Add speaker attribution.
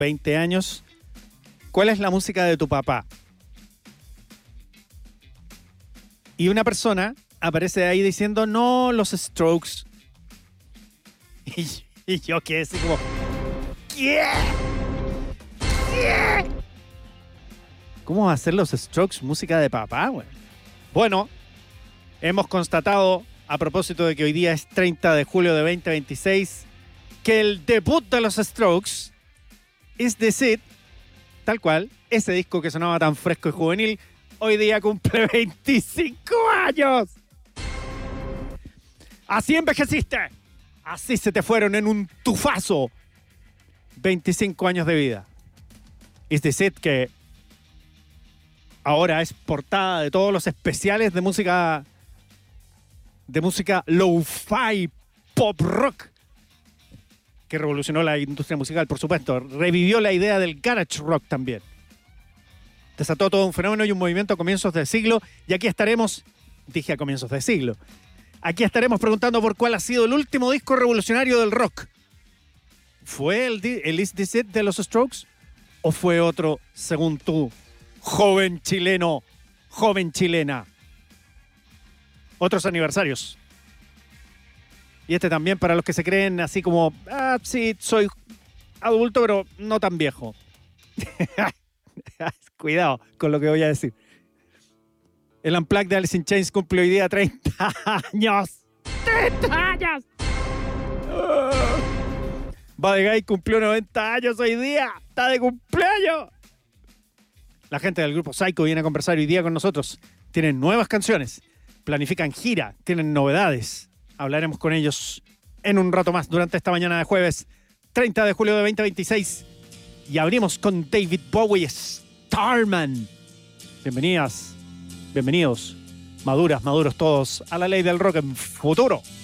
Speaker 1: 20 años. ¿Cuál es la música de tu papá? Y una persona aparece ahí diciendo, no, los Strokes. Y yo quedé así como, ¿qué? ¿Qué? ¿Cómo va a ser los Strokes música de papá, güey? Bueno, hemos constatado, a propósito de que hoy día es 30 de julio de 2026, que el debut de los Strokes es Is This It, tal cual, ese disco que sonaba tan fresco y juvenil, hoy día cumple 25 años. Así envejeciste. Así se te fueron en un tufazo 25 años de vida. Is This It, que ahora es portada de todos los especiales de música lo-fi, pop rock, que revolucionó la industria musical, por supuesto. Revivió la idea del garage rock también. Desató todo un fenómeno y un movimiento a comienzos del siglo. Y aquí estaremos, dije a comienzos del siglo, aquí estaremos preguntando por cuál ha sido el último disco revolucionario del rock. ¿Fue el Is This It de los Strokes? ¿O fue otro, según tú, joven chileno, joven chilena? Otros aniversarios. Y este también para los que se creen así como, sí, soy adulto, pero no tan viejo. Cuidado con lo que voy a decir. El Unplugged de Alice in Chains cumple hoy día 30 años. ¡30 años! Buddy Guy cumplió 90 años hoy día. ¡Está de cumpleaños! La gente del grupo Psycho viene a conversar hoy día con nosotros. Tienen nuevas canciones, planifican gira, tienen novedades. Hablaremos con ellos en un rato más durante esta mañana de jueves 30 de julio de 2026. Y abrimos con David Bowie, Starman. Bienvenidas, bienvenidos, maduros todos a la ley del rock en futuro.